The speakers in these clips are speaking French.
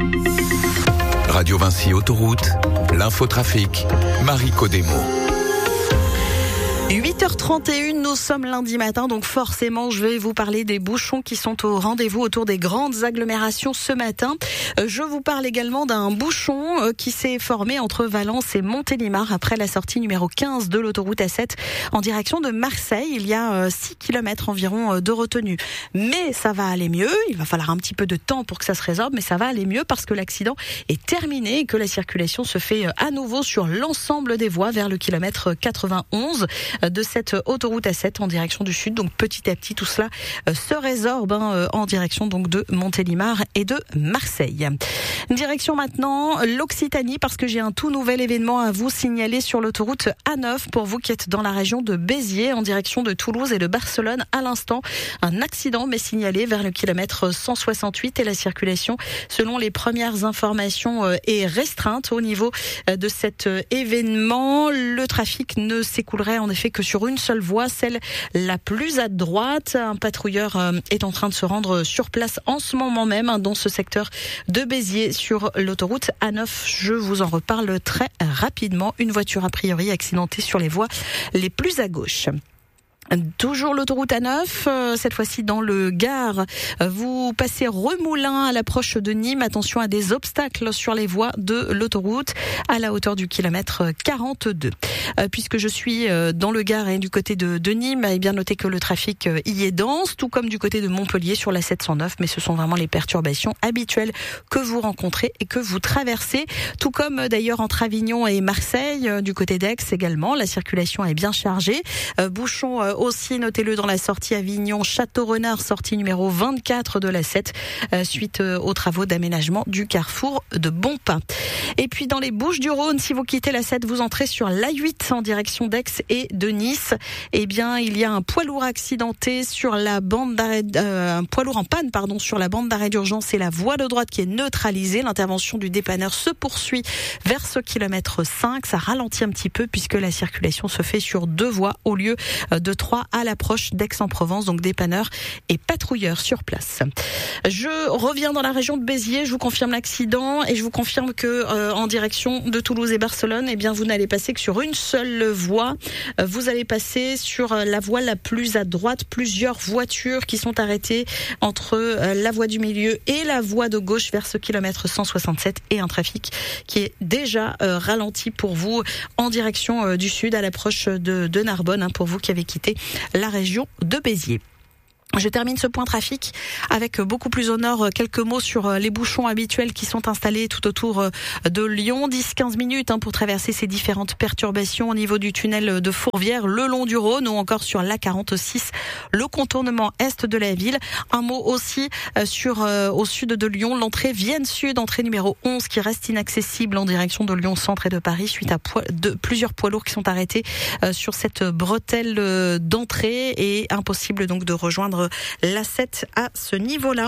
Radio Vinci Autoroute, l'infotrafic, Marie Codemo. 8h31, nous sommes lundi matin, donc forcément je vais vous parler des bouchons qui sont au rendez-vous autour des grandes agglomérations ce matin. Je vous parle également d'un bouchon qui s'est formé entre Valence et Montélimar après la sortie numéro 15 de l'autoroute A7 en direction de Marseille. Il y a 6 km environ de retenue. Mais ça va aller mieux, il va falloir un petit peu de temps pour que ça se résorbe, mais ça va aller mieux parce que l'accident est terminé et que la circulation se fait à nouveau sur l'ensemble des voies vers le kilomètre 91 de cette autoroute A7 en direction du sud. Donc petit à petit tout cela se résorbe en direction donc de Montélimar et de Marseille. Direction maintenant l'Occitanie parce que j'ai un tout nouvel événement à vous signaler sur l'autoroute A9 pour vous qui êtes dans la région de Béziers en direction de Toulouse et de Barcelone. À l'instant, un accident m'est signalé vers le kilomètre 168 et la circulation, selon les premières informations, est restreinte au niveau de cet événement. Le trafic ne s'écoulerait en effet que sur une seule voie, celle la plus à droite. Un patrouilleur est en train de se rendre sur place en ce moment même dans ce secteur de Béziers sur l'autoroute A9. Je vous en reparle très rapidement. Une voiture a priori accidentée sur les voies les plus à gauche. Toujours l'autoroute A9, cette fois-ci dans le Gard. Vous passez Remoulins à l'approche de Nîmes. Attention à des obstacles sur les voies de l'autoroute à la hauteur du kilomètre 42. Puisque je suis dans le Gard et du côté de Nîmes, et bien notez que le trafic y est dense, tout comme du côté de Montpellier sur la 709. Mais ce sont vraiment les perturbations habituelles que vous rencontrez et que vous traversez. Tout comme d'ailleurs entre Avignon et Marseille, du côté d'Aix également. La circulation est bien chargée. Bouchon aussi, notez-le dans la sortie Avignon-Château-Renard, sortie numéro 24 de la 7, suite aux travaux d'aménagement du carrefour de Bonpin. Et puis dans les Bouches-du-Rhône, si vous quittez la 7, vous entrez sur l'A8 en direction d'Aix et de Nice. Eh bien, il y a un poids lourd accidenté sur la bande d'arrêt, un poids lourd en panne, sur la bande d'arrêt d'urgence et la voie de droite qui est neutralisée. L'intervention du dépanneur se poursuit vers ce kilomètre 5. Ça ralentit un petit peu puisque la circulation se fait sur 2 voies au lieu de 3 à l'approche d'Aix-en-Provence, donc dépanneurs et patrouilleurs sur place. Je reviens dans la région de Béziers, je vous confirme l'accident et je vous confirme que en direction de Toulouse et Barcelone, eh bien vous n'allez passer que sur une seule voie. Vous allez passer sur la voie la plus à droite, plusieurs voitures qui sont arrêtées entre la voie du milieu et la voie de gauche vers ce kilomètre 167 et un trafic qui est déjà ralenti pour vous en direction du sud à l'approche de Narbonne, pour vous qui avez quitté la région de Béziers. Je termine ce point trafic avec beaucoup plus au nord quelques mots sur les bouchons habituels qui sont installés tout autour de Lyon. 10-15 minutes pour traverser ces différentes perturbations au niveau du tunnel de Fourvière, le long du Rhône ou encore sur l'A46, le contournement est de la ville. Un mot aussi sur au sud de Lyon, l'entrée Vienne Sud, entrée numéro 11 qui reste inaccessible en direction de Lyon Centre et de Paris suite à plusieurs poids lourds qui sont arrêtés sur cette bretelle d'entrée et impossible donc de rejoindre la 7 à ce niveau-là.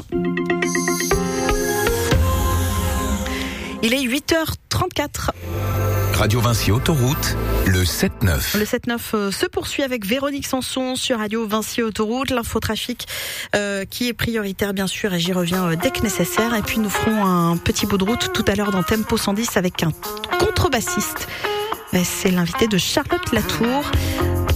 Il est 8h34. Radio Vinci Autoroute, le 7-9. Le 7-9 se poursuit avec Véronique Sanson sur Radio Vinci Autoroute. L'infotrafic qui est prioritaire bien sûr et j'y reviens dès que nécessaire. Et puis nous ferons un petit bout de route tout à l'heure dans Tempo 110 avec un contrebassiste. C'est l'invité de Charlotte Latour.